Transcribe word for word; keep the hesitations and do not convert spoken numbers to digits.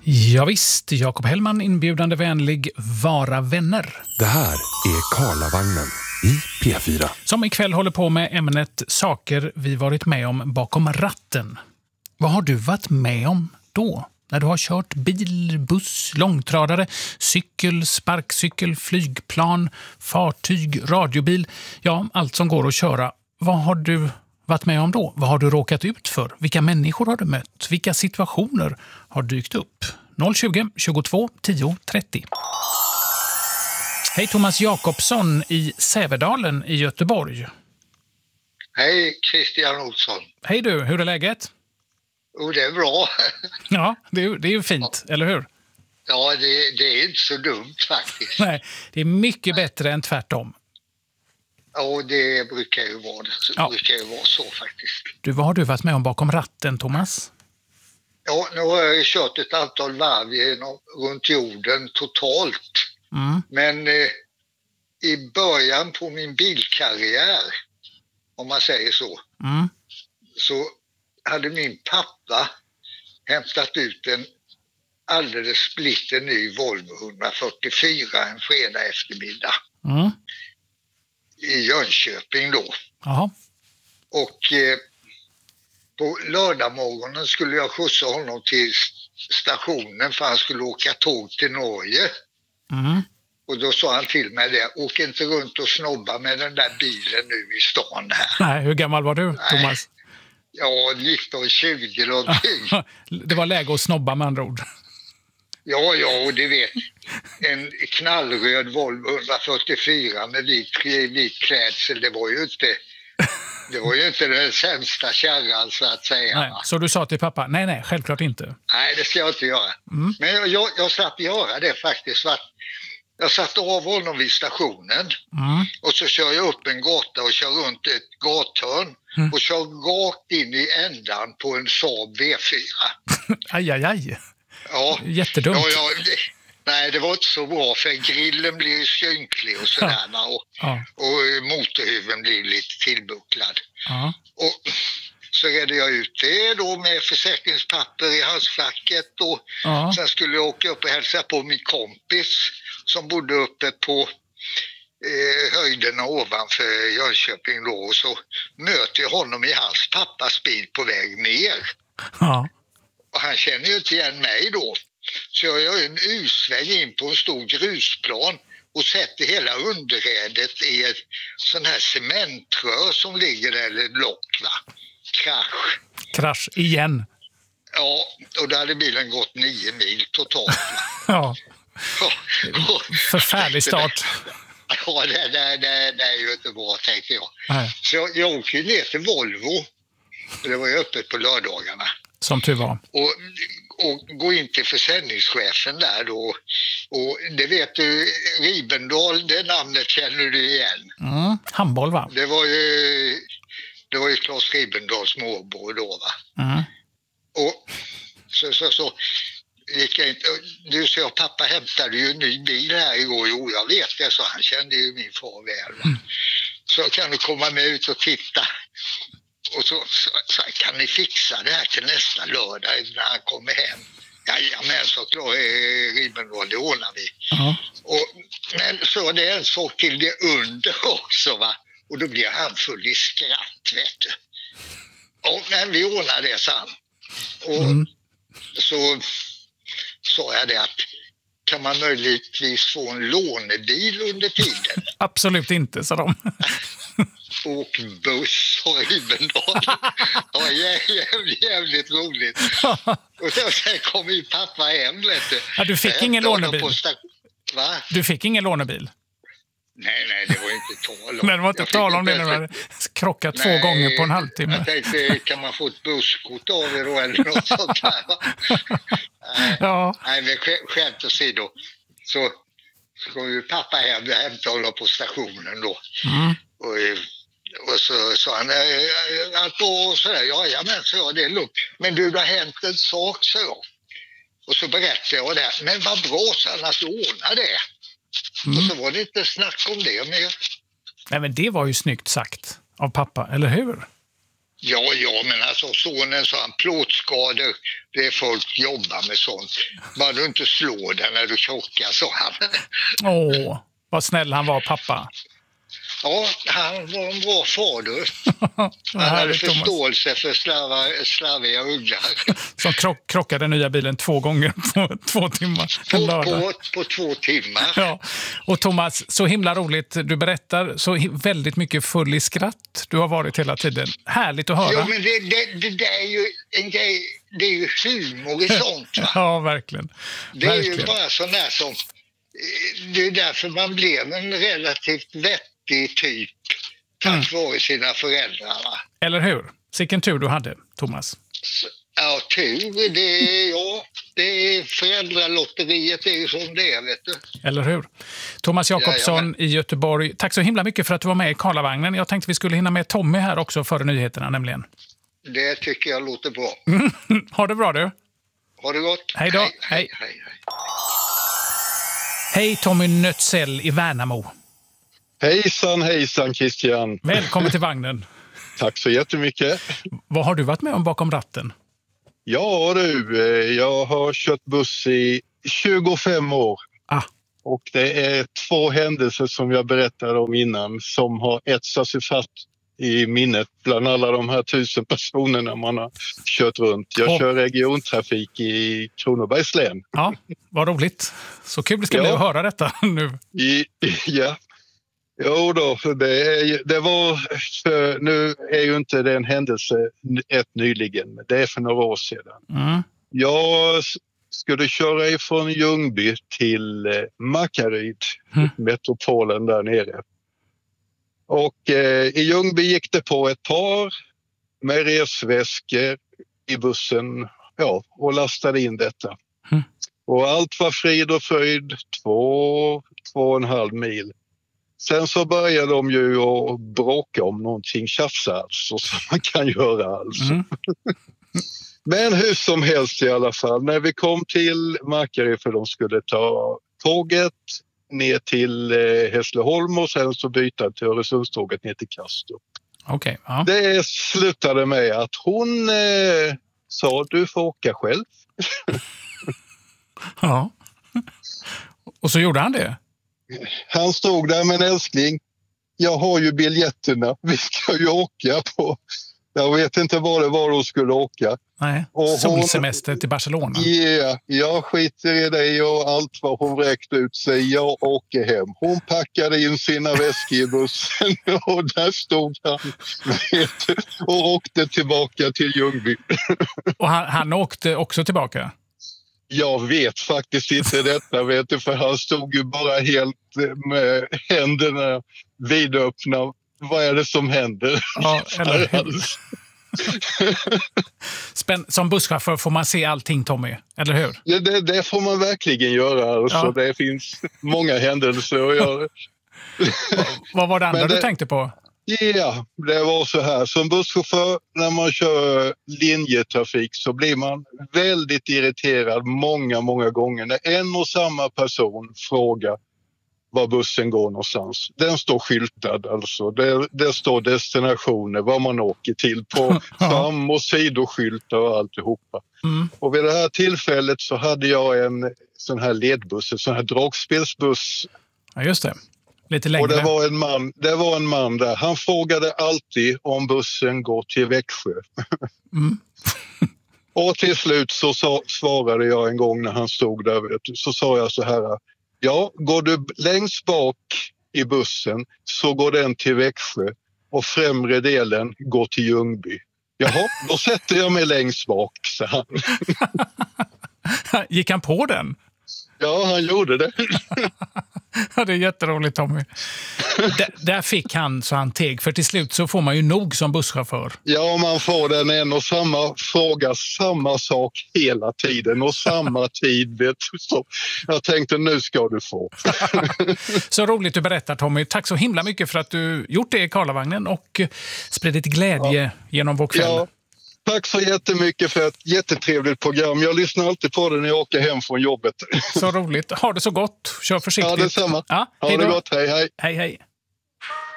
Ja visst, Jakob Hellman, inbjudande vänlig, vara vänner. Det här är Karlavagnen i P fyra. Som ikväll håller på med ämnet saker vi varit med om bakom ratten. Vad har du varit med om då? När du har kört bil, buss, långtradare, cykel, sparkcykel, flygplan, fartyg, radiobil. Ja, allt som går att köra. Vad har du varit med om då? Vad har du råkat ut för? Vilka människor har du mött? Vilka situationer har dykt upp? noll tjugo, tjugotvå, tio, trettio. Hej, Thomas Jakobsson i Sävedalen i Göteborg. Hej, Christian Olsson. Hej du, hur är läget? Jo, det är bra. Ja, det är, det är ju fint, ja. Eller hur? Ja, det, det är inte så dumt faktiskt. Nej, det är mycket bättre än tvärtom. Ja, det brukar ju vara det. Ja. brukar ju vara så faktiskt. Du, vad har du varit med om bakom ratten, Thomas? Ja, nu har jag ju kört ett antal varv genom, runt jorden totalt. Mm. Men eh, i början på min bilkarriär, om man säger så, Mm. så hade min pappa hämtat ut en alldeles splitter ny Volvo etthundrafyrtiofyra en fredag eftermiddag Mm. i Jönköping då. Jaha. Och eh, på lördagmorgonen skulle jag skjutsa honom till stationen för han skulle åka tåg till Norge. Mm. Och då sa han till mig det, åk inte runt och snobba med den där bilen nu i stan här. Nej, hur gammal var du, Thomas? Ja, nitton tjugo någonting. Det var läge att snobba med andra ord. Ja, ja, och du vet, en knallröd Volvo etthundrafyrtiofyra med vit, vit klädsel, det var ju inte, det var ju inte den sämsta kärran så att säga. Nej, så du sa till pappa, nej, nej, självklart inte. Nej, det ska jag inte göra. Mm. Men jag, jag, jag slapp göra det faktiskt. För att jag satte av honom vid stationen Mm. och så kör jag upp en gata och kör runt ett gathörn Mm. och kör rakt in i ändan på en Saab V fyra. Aj, aj, aj. Ja. Jättedumt. Ja, ja, det, nej, det var inte så bra för grillen blir synklig och sådär. Ja. Och, Ja. och motorhuven blir lite tillbucklad. Ja. Och så redde jag ut det då med försäkringspapper i halsfacket och Ja. sen skulle jag åka upp och hälsa på min kompis som bodde uppe på eh, höjderna ovanför Jönköping då, och så möter jag honom i hans pappas bil på väg ner. Ja. Och han känner ju inte igen mig då. Så jag gör en U-sväng in på en stor grusplan och sätter hela underredet i ett sån här cementrör som ligger där, eller block va. Krasch. Krasch igen. Ja, och då hade bilen gått nio mil totalt. Ja. Ja, och- Förfärlig start. Ja, det, det, det, det är ju inte bra tänkte jag. Nej, Så jag, jag åker ner till Volvo. Det var ju öppet på lördagarna. som tur var. Och, och gå in till försäljningschefen där då. Och det vet du, Ribendal, det namnet känner du igen. Mm. Handboll, va? Det var ju, det var ju Claes Ribendals morbror då va. Mm. Och så, så, så gick jag inte, du sa jag, pappa hämtade ju en ny bil här igår. Jo, jag vet det, så han kände ju min far väl. Va? Mm. Så kan du komma med ut och titta. Och så, så, så kan ni fixa det här till nästa lördag när han kommer hem. Jajamän, så klart, Ribendal, det ordnar vi. Ja. Och, men så är det en sak till det under också va. Och då blir han full i skratt, vet du. Och, men vi ordnar det sen. Och Mm. så sa jag det att kan man möjligtvis få en lånebil under tiden? Absolut inte, sa de. Och buss och Ribendal. Ja, jävligt, jävligt roligt. Och så, sen kom ju pappa hem, vet du. Ja, du fick Jag ingen hämtade honom lånebil. på sta- Va? Du fick ingen lånebil. Nej, nej, det var inte tal om. Men det var inte Jag fick tal om inte det när du ens- hade krockat två Nej, gånger på en halvtimme. Jag tänkte, kan man få ett busskort av er då eller något sånt där? va? Nej, Ja. nej, men sk- skämt åsido. Så, så kom ju pappa hem och hämtade honom på stationen då. Mm. Och, eh, och så sa han eh, att då sådär, ja, ja men så jag, det är lugnt. Men du, det har hänt en sak, så jag. Och så berättade jag det. Men vad bra, så annars ordnar det. Mm. Och så var det inte snack om det mer. Nej, men det var ju snyggt sagt av pappa, eller hur? Ja, ja, men alltså sonen sa han, plåtskador, det är folk jobbar med sånt. Bara du inte slår den när du krockar, sa han. Åh, vad snäll han var, pappa. Ja, han var en bra fader. Vad Han hade härligt, Thomas. förståelse för slarva, slarviga uggar. Som krock, krockade nya bilen två gånger på två timmar. En På, lördag. på, på två timmar. Ja. Och Thomas, så himla roligt. Du berättar så hi- väldigt mycket full i skratt. Du har varit hela tiden. Härligt att höra. Ja, men det, det, det där är ju en grej, det är ju humor i sånt, va? Ja, verkligen. Det är verkligen. ju bara sån där som... Det är därför man blev en relativt vettig typ tack Mm. vare sina föräldrar, va? Eller hur? Sicken tur du hade, Thomas. Så, ja, tur, det är, ja, det är föräldralotteriet, det är ju som det är, vet du. Eller hur? Thomas Jakobsson Jajamän. i Göteborg. Tack så himla mycket för att du var med i Karlavagnen. Jag tänkte vi skulle hinna med Tommy här också före nyheterna nämligen. Det tycker jag låter bra. Ha det bra du. Ha det gott. Hej då. Hej, Hej. hej, hej. Hej Tommy Nötzell i Värnamo. Hejsan, hejsan Christian. Välkommen till vagnen. Tack så jättemycket. Vad har du varit med om bakom ratten? Ja du, eh, jag har kört buss i tjugofem år. Ah. Och det är två händelser som jag berättade om innan som har etsat sig fast i minnet bland alla de här tusen personerna man har kört runt. Jag Oh. kör regiontrafik i Kronobergs län. Ja, vad roligt. Så kul det ska Ja. bli att höra detta nu. I, ja. Jo då, det, är, det var, för, nu är ju inte det en händelse ett nyligen, men det är för några år sedan. Mm. Jag s- skulle köra ifrån Ljungby till eh, Markaryd, Mm. metropolen där nere. Och eh, i Ljungby gick det på ett par med resväskor i bussen, ja, och lastade in detta. Mm. Och allt var frid och fröjd, två, två och en halv mil. Sen så började de ju att bråka om någonting, tjafsa alltså, som man kan göra alltså. Mm. Men hur som helst i alla fall, när vi kom till Markaryd för de skulle ta tåget ner till eh, Hässleholm och sen så byta till Öresundståget ner till Kastrup. Okej, ja. Det slutade med att hon eh, sa du får åka själv. ja. Och så gjorde han det. Han stod där med en älskling. Jag har ju biljetterna, vi ska ju åka på. Jag vet inte vad det var de skulle åka. Nej, Och hon- solsemester till Barcelona. Ja, jag skiter i det och allt vad hon räckte ut sig. Jag åker hem. Hon packade in sina väskor i bussen och där stod han vet du, och åkte tillbaka till Ljungby. Och han, han åkte också tillbaka. Jag vet faktiskt inte detta, vet du, för han stod ju bara helt med händerna vidöppna. Vad är det som händer? Ja, eller hur? Spänn- Som busschaufför får man se allting, Tommy. Eller hur? Ja, det, det får man verkligen göra. Alltså. Ja. Det finns många händelser att göra. Vad var det andra Men det- du tänkte på? Ja, det var så här. Som busschaufför när man kör linjetrafik så blir man väldigt irriterad många, många gånger när en och samma person frågar var bussen går någonstans. Den står skyltad alltså. Det, det står destinationer, vad man åker till på fram- och sidoskyltar och alltihopa. Mm. Och vid det här tillfället så hade jag en sån här ledbuss, en sån här dragspelsbuss. Ja, just det. Lite Och längre. det var, en man, det var en man där. Han frågade alltid om bussen går till Växjö. Mm. Och till slut så sa, svarade jag en gång när han stod där. Vet du, så sa jag så här. Ja, går du längst bak i bussen så går den till Växjö. Och främre delen går till Ljungby. Jaha, då sätter jag mig längst bak, sa han. Gick han på den? Ja, han gjorde det. Ja, det är jätteroligt, Tommy. D- där fick han så han teg. För till slut så får man ju nog som busschaufför. Ja, man får den en och samma fråga, samma sak hela tiden och samma tid. Vet du. Så jag tänkte, nu ska du få. Så roligt du berättar, Tommy. Tack så himla mycket för att du gjort det i Karlavagnen och spridit glädje ja. genom vår kväll. Ja, tack så jättemycket för ett jättetrevligt program. Jag lyssnar alltid på det när jag åker hem från jobbet. Så roligt. Ha det så gott. Kör försiktigt. Ja, detsamma. Ja, ha det gott. Hej, hej. Hej, hej.